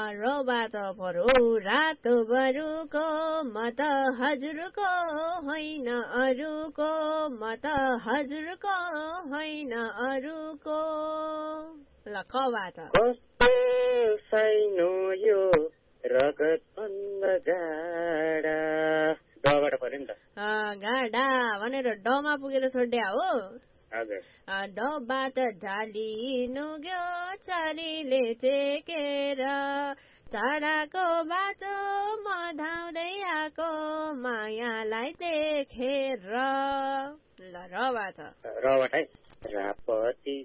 रोबाट परो रातो बरुको म त हजुरको होइन अरूको म त हजुरको होइन अरूको ल कबाट कस्तो साइनो यो रगत बन्द गाडा डबाट पर्यो नि त गाडा भनेर डमा पुगेर छोड्या हो हजुर डबाट ढालिनु गयो चालीले टेकेर टाढाको बाटो म धाउँदै आएको मायालाई देखेर ल रबाट रबाट है रापती